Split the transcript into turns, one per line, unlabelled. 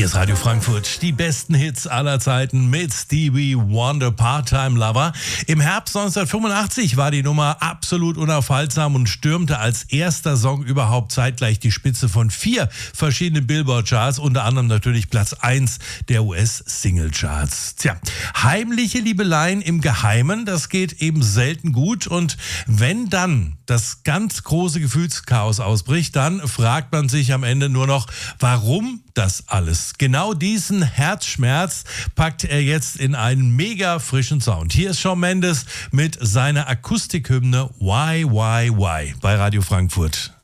Hier ist Radio Frankfurt, die besten Hits aller Zeiten mit Stevie Wonder, Part-Time Lover. Im Herbst 1985 war die Nummer absolut unaufhaltsam und stürmte als erster Song überhaupt zeitgleich die Spitze von 4 verschiedenen Billboard-Charts, unter anderem natürlich Platz 1 der US-Single-Charts. Tja, heimliche Liebeleien im Geheimen, das geht eben selten gut, und wenn dann das ganz große Gefühlschaos ausbricht, dann fragt man sich am Ende nur noch, warum das alles? Genau diesen Herzschmerz packt er jetzt in einen mega frischen Sound. Hier ist Shawn Mendes mit seiner Akustikhymne Why bei Radio Frankfurt.